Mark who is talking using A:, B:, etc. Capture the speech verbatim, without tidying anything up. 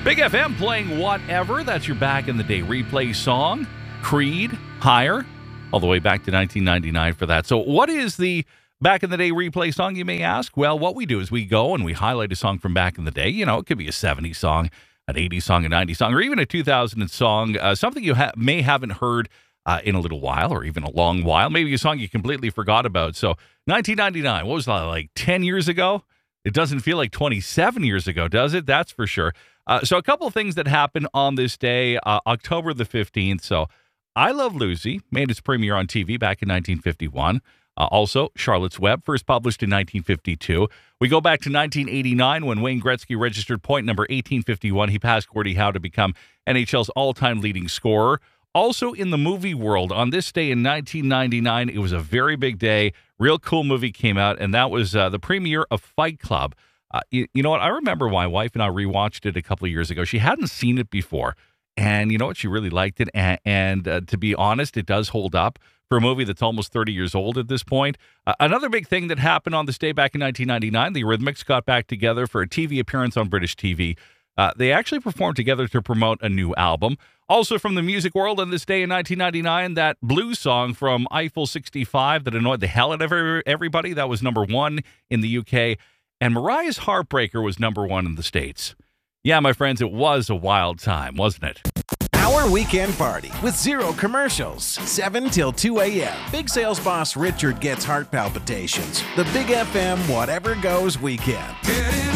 A: Big F M playing Whatever. That's your back in the day replay song. Creed, Higher, all the way back to nineteen ninety-nine for that. So what is the back in the day replay song, you may ask? Well, what we do is we go and we highlight a song from back in the day. You know, it could be a seventies song, an eighties song, a nineties song, or even a two thousand song, uh, something you ha- may haven't heard uh, in a little while or even a long while. Maybe a song you completely forgot about. So nineteen ninety-nine, what was that, like ten years ago? It doesn't feel like twenty-seven years ago, does it? That's for sure. Uh, so a couple of things that happened on this day, uh, October the fifteenth. So I Love Lucy made its premiere on T V back in nineteen fifty-one. Uh, also, Charlotte's Web, first published in nineteen fifty-two. We go back to nineteen eighty-nine when Wayne Gretzky registered point number eighteen fifty-one. He passed Gordie Howe to become N H L's all-time leading scorer. Also in the movie world, on this day in nineteen ninety-nine, it was a very big day. Real cool movie came out, and that was uh, the premiere of Fight Club. Uh, you, you know what? I remember my wife and I rewatched it a couple of years ago. She hadn't seen it before, and you know what? She really liked it, and, and uh, to be honest, it does hold up for a movie that's almost thirty years old at this point. Uh, another big thing that happened on this day back in nineteen ninety-nine, the Eurythmics got back together for a T V appearance on British T V. Uh, they actually performed together to promote a new album. Also from the music world on this day in nineteen ninety-nine, that blues song from Eiffel sixty-five that annoyed the hell out of every, everybody, that was number one in the U K. And Mariah's Heartbreaker was number one in the States. Yeah, my friends, it was a wild time, wasn't it?
B: Our weekend party with zero commercials, seven till two a.m. Big sales boss Richard gets heart palpitations. The Big F M Whatever Goes weekend.